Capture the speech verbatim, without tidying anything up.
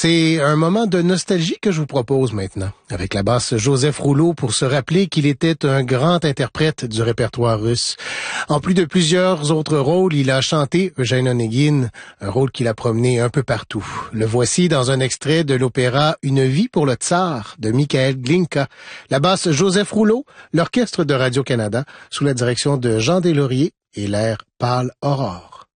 C'est un moment de nostalgie que je vous propose maintenant, avec la basse Joseph Rouleau pour se rappeler qu'il était un grand interprète du répertoire russe. En plus de plusieurs autres rôles, il a chanté Eugène Onegin, un rôle qu'il a promené un peu partout. Le voici dans un extrait de l'opéra Une vie pour le tsar de Mikhail Glinka. La basse Joseph Rouleau, l'orchestre de Radio-Canada, sous la direction de Jean Deslauriers et l'air Pâle Aurore.